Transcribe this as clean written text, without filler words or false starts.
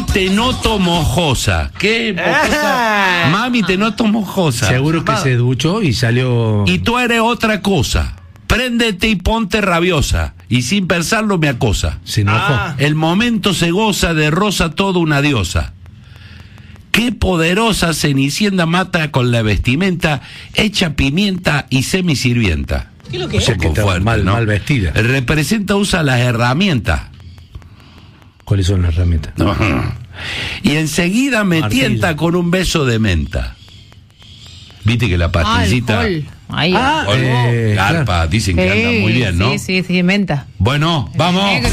te noto mojosa. ¿Qué? Mojosa. Mami, te noto mojosa. Seguro que se duchó y salió. Y tú eres otra cosa. Préndete y ponte rabiosa. Y sin pensarlo me acosa. Se enojó. El momento se goza de rosa toda una diosa. Qué poderosa Cenicienta mata con la vestimenta hecha pimienta y semisirvienta. ¿Qué es lo que O sea que estaba mal vestida. Representa, usa las herramientas. ¿Cuáles son las herramientas? Y enseguida me Martillo. tienta con un beso de menta. Viste que la pastillita. Ahí. Garpa, claro. dicen que anda muy bien, ¿no? Sí, menta. Bueno, vamos.